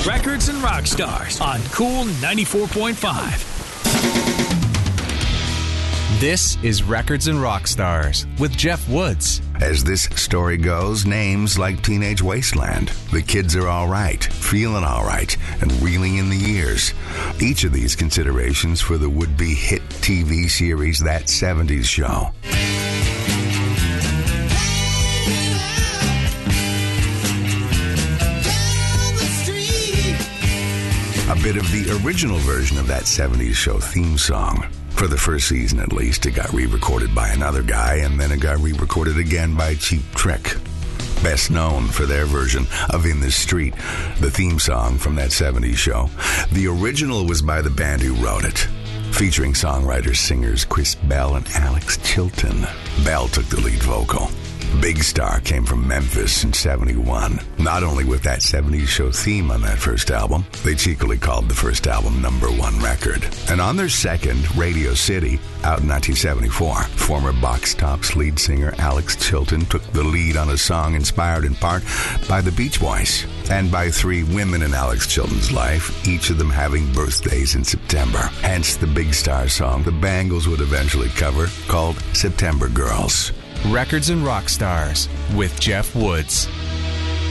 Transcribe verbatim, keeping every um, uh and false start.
Records and Rock Stars on Cool ninety-four point five. This is Records and Rock Stars with Jeff Woods. As this story goes, names like Teenage Wasteland, The Kids Are All Right, Feeling All Right, and Reeling in the Years. Each of these considerations for the would-be hit T V series That seventies Show. A bit of the original version of That seventies Show theme song. For the first season, at least, it got re-recorded by another guy, and then it got re-recorded again by Cheap Trick. Best known for their version of In the Street, the theme song from That seventies Show. The original was by the band who wrote it, featuring songwriters-singers Chris Bell and Alex Chilton. Bell took the lead vocal. Big Star came from Memphis in seventy-one. Not only with That seventies Show theme on that first album, they cheekily called the first album Number One Record. And on their second, Radio City, out in nineteen seventy-four, former Box Tops lead singer Alex Chilton took the lead on a song inspired in part by the Beach Boys and by three women in Alex Chilton's life, each of them having birthdays in September. Hence the Big Star song the Bangles would eventually cover, called September Girls. Records and Rock Stars with Jeff Woods.